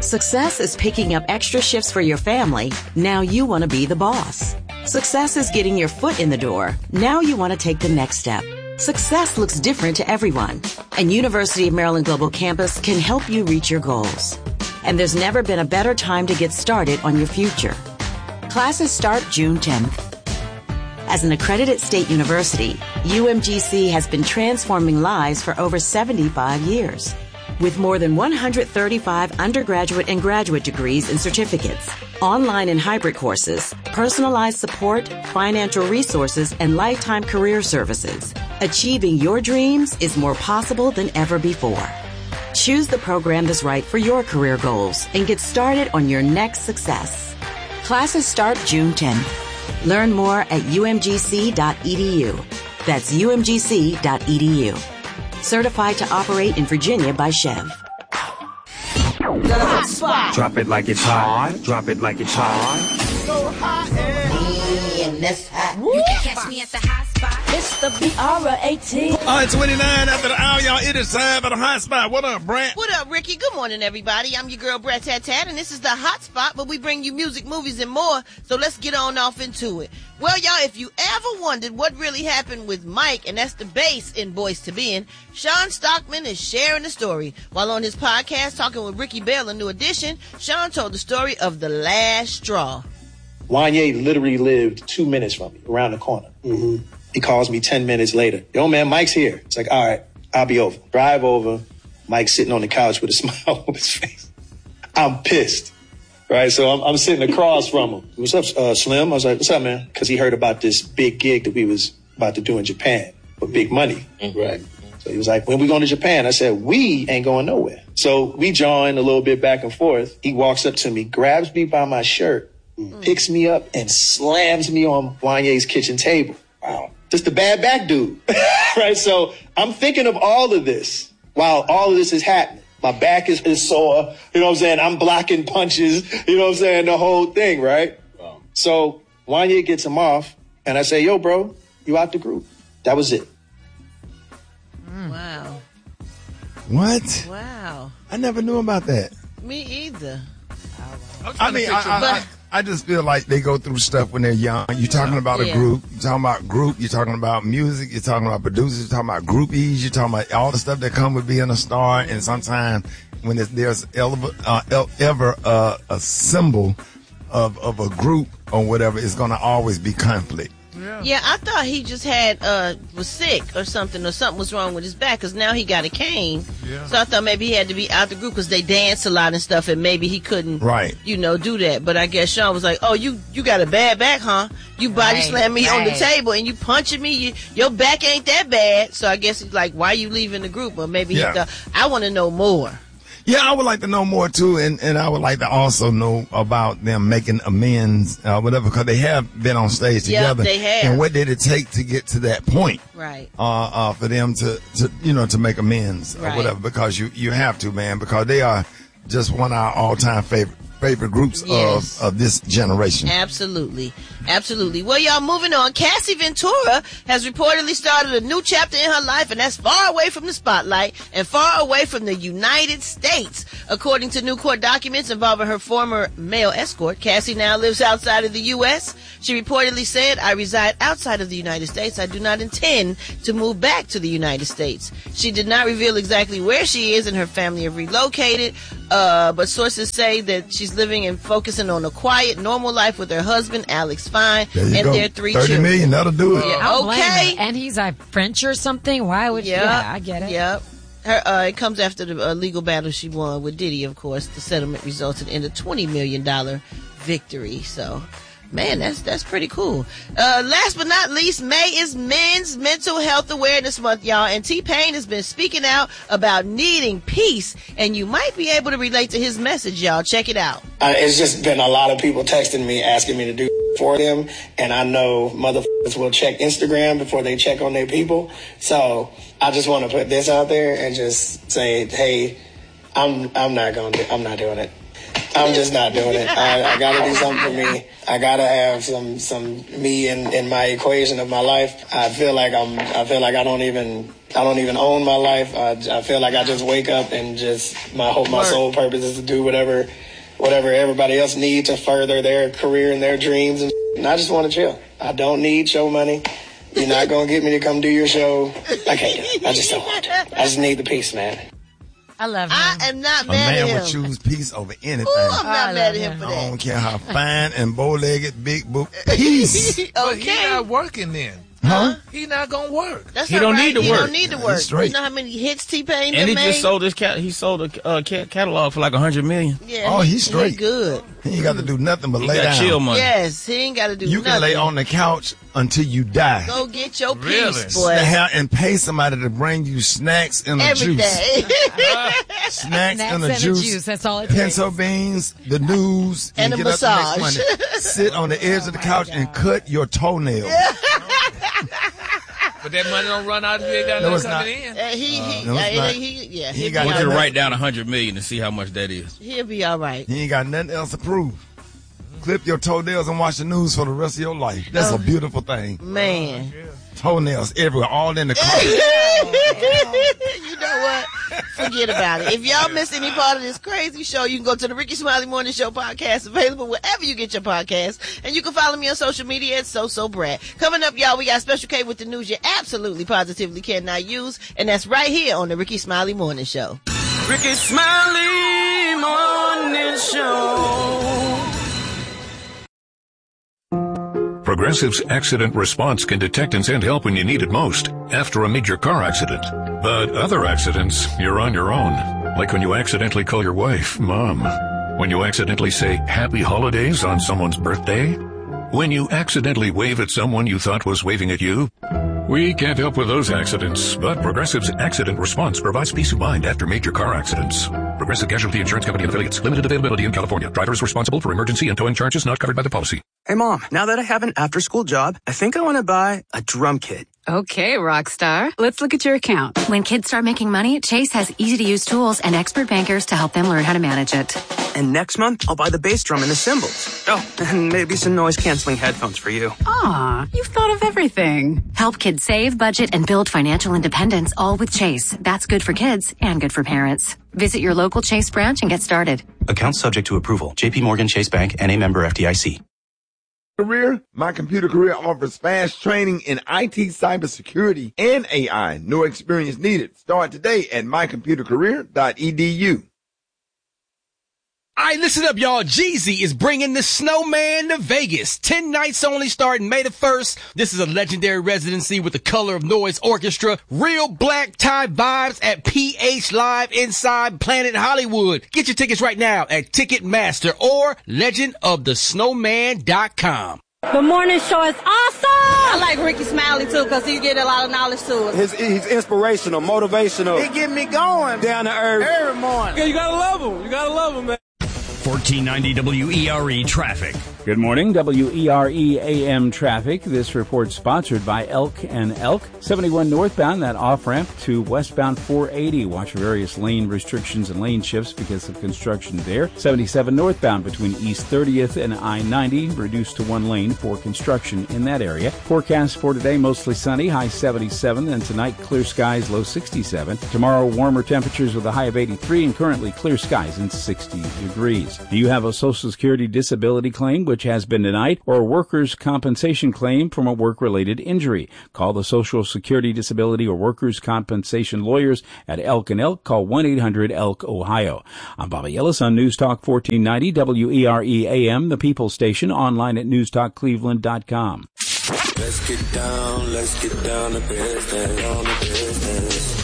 Success is picking up extra shifts for your family. Now you want to be the boss. Success is getting your foot in the door. Now you want to take the next step. Success looks different to everyone, and University of Maryland Global Campus can help you reach your goals. And there's never been a better time to get started on your future. Classes start June 10th. As an accredited state university, UMGC has been transforming lives for over 75 years. With more than 135 undergraduate and graduate degrees and certificates, online and hybrid courses, personalized support, financial resources, and lifetime career services, achieving your dreams is more possible than ever before. Choose the program that's right for your career goals and get started on your next success. Classes start June 10th. Learn more at umgc.edu. That's umgc.edu. Certified to operate in Virginia by Chev. The hot spot. Drop it like it's hot. Drop it like it's hot. So hot and that's hot. You can catch me at the hot spot. It's the BR18. All right, 29 after the hour, y'all. It is time for the hot spot. What up, Brent? What up, Ricky? Good morning, everybody. I'm your girl, Brett Tat Tat, and this is the hot spot where we bring you music, movies, and more. So let's get on off into it. Well, y'all, if you ever wondered what really happened with Mike, and that's the bass in Boyz II Men, Sean Stockman is sharing the story. While on his podcast, talking with Ricky Bell, a New Edition, Sean told the story of the last straw. Wanye literally lived 2 minutes from me, around the corner. Mm-hmm. He calls me 10 minutes later. Yo, man, Mike's here. It's like, all right, I'll be over. Drive over. Mike's sitting on the couch with a smile on his face. I'm pissed, right? So I'm sitting across from him. What's up, Slim? I was like, what's up, man? Because he heard about this big gig that we was about to do in Japan for big money. Mm-hmm. Right. So he was like, when we going to Japan? I said, we ain't going nowhere. So we joined a little bit back and forth. He walks up to me, grabs me by my shirt, picks me up, and slams me on Wanye's kitchen table. Wow. Just a bad back dude, right? So I'm thinking of all of this while all of this is happening. My back is sore, you know what I'm saying? I'm blocking punches, you know what I'm saying? The whole thing, right? Wow. So Wanye gets him off, and I say, yo, bro, you out the group. That was it. Wow. What? Wow. I never knew about that. Me either. I mean, I just feel like they go through stuff when they're young. You're talking about a group. You're talking about group. You're talking about music. You're talking about producers. You're talking about groupies. You're talking about all the stuff that come with being a star. And sometimes when there's ever a symbol of a group or whatever, it's going to always be conflict. Yeah, I thought he just was sick or something was wrong with his back because now he got a cane. Yeah. So I thought maybe he had to be out the group because they dance a lot and stuff and maybe he couldn't, do that. But I guess Sean was like, oh, you got a bad back, huh? You body slammed me on the table and you punching me. Your back ain't that bad. So I guess he's like, why you leaving the group? Or maybe he thought, I want to know more. Yeah, I would like to know more too, and I would like to also know about them making amends, whatever, because they have been on stage together. They have. And what did it take to get to that point? Right. For them to make amends or whatever, because you have to, man, because they are just one of our all-time favorite groups of this generation. Absolutely. Well, y'all, moving on. Cassie Ventura has reportedly started a new chapter in her life, and that's far away from the spotlight and far away from the United States. According to new court documents involving her former male escort, Cassie now lives outside of the U.S. She reportedly said, I reside outside of the United States. I do not intend to move back to the United States. She did not reveal exactly where she is, and her family have relocated, but sources say that she's living and focusing on a quiet, normal life with her husband, Alex Fine, and their 3 children. $30 million, that'll do it. Okay. And he's French or something? Why would I get it. Yep. It comes after the legal battle she won with Diddy, of course. The settlement resulted in a $20 million victory. So, man, that's pretty cool. Last but not least, May is Men's Mental Health Awareness Month, y'all. And T-Pain has been speaking out about needing peace. And you might be able to relate to his message, y'all. Check it out. It's just been a lot of people texting me, asking me to do for them. And I know motherfuckers will check Instagram before they check on their people. So I just want to put this out there and just say, hey, I'm not doing it. I'm just not doing it. I got to do something for me. I got to have some me in my equation of my life. I feel like I don't even own my life. I feel like I just wake up and my sole purpose is to do whatever everybody else needs to further their career and their dreams. And I just want to chill. I don't need show money. You're not going to get me to come do your show. I can't. I just don't want to. I just need the peace, man. I love him. I am not mad at him. A man would choose peace over anything. Ooh, I'm not mad at him for that. I don't care how fine and bow-legged, big boot. Peace. Okay. But he's not working then. Huh? He not gonna work. That's he don't right. need to work. He don't need to work. Straight. You know how many hits T-Pain And he made? just sold his he sold a catalog for like $100 million. Yeah. Oh, he's straight. He good. He ain't got to do nothing but He lay got down. chill money. Yes, he ain't got to do You nothing. can lay on the couch until you die. Go get your Really? peace, boy. And pay somebody to bring you snacks and a Every juice. day. Snacks and a and juice. That's all it takes. Pencil beans, the news, And a get up the next massage. Monday. Sit on the edge of the couch and cut your toenails. But that money don't run out if you ain't got No, nothing it's not. coming in. He got Want you to nothing. write down $100 million to see how much that is. He'll be all right. He ain't got nothing else to prove. Clip your toenails and watch the news for the rest of your life. That's a beautiful thing. Man. Toenails everywhere, all in the car. You know what? Forget about it. If y'all missed any part of this crazy show, you can go to the Ricky Smiley Morning Show podcast, available wherever you get your podcasts. And you can follow me on social media at Brad. Coming up, y'all, we got Special K with the news you absolutely positively cannot use. And that's right here on the Ricky Smiley Morning Show. Ricky Smiley Morning Show. Progressive's accident response can detect and send help when you need it most, after a major car accident. But other accidents, you're on your own. Like when you accidentally call your wife Mom. When you accidentally say Happy Holidays on someone's birthday. When you accidentally wave at someone you thought was waving at you. We can't help with those accidents, but Progressive's accident response provides peace of mind after major car accidents. Progressive Casualty Insurance Company and affiliates. Limited availability in California. Drivers responsible for emergency and towing charges not covered by the policy. Hey, Mom, now that I have an after-school job, I think I want to buy a drum kit. Okay, Rockstar. Let's look at your account. When kids start making money, Chase has easy-to-use tools and expert bankers to help them learn how to manage it. And next month, I'll buy the bass drum and the cymbals. Oh, and maybe some noise-canceling headphones for you. Aw, you've thought of everything. Help kids save, budget, and build financial independence, all with Chase. That's good for kids and good for parents. Visit your local Chase branch and get started. Account subject to approval. J.P. Morgan Chase Bank, N.A. member FDIC. Career, My Computer Career offers fast training in IT, cybersecurity, and AI. No experience needed. Start today at mycomputercareer.edu. All right, listen up, y'all. Jeezy is bringing the Snowman to Vegas. 10 nights only starting May the 1st. This is a legendary residency with the Color of Noise Orchestra. Real black tie vibes at PH Live inside Planet Hollywood. Get your tickets right now at Ticketmaster or legendofthesnowman.com. The morning show is awesome. I like Ricky Smiley too because he get a lot of knowledge to us. He's inspirational, motivational. He get me going. Down to earth. Every morning. Yeah, you gotta love him. You gotta love him, man. 1490 WERE traffic. Good morning, WERE AM traffic. This report sponsored by Elk and Elk. 71 northbound, that off-ramp to westbound 480. Watch for various lane restrictions and lane shifts because of construction there. 77 northbound between East 30th and I-90, reduced to one lane for construction in that area. Forecast for today, mostly sunny, high 77, and tonight clear skies, low 67. Tomorrow, warmer temperatures with a high of 83, and currently clear skies and 60 degrees. Do you have a Social Security disability claim which has been denied, or a workers' compensation claim from a work-related injury? Call the Social Security Disability or Workers' Compensation lawyers at Elk and Elk. Call 1-800-ELK-OHIO. I'm Bobby Ellis on News Talk 1490 WERE AM, the People Station, online at newstalkcleveland.com. Let's get down to business.